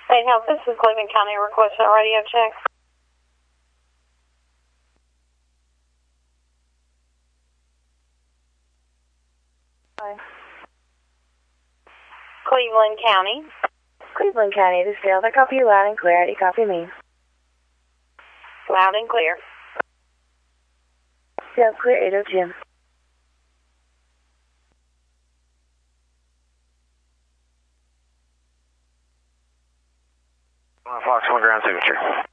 Hey, help, this is Cleveland County requesting a radio check. Hi. Cleveland County. Cleveland County, this is Dale. I copy you loud and clear. Do you copy me? Loud and clear. Dale, clear 802. Fox 1 ground signature.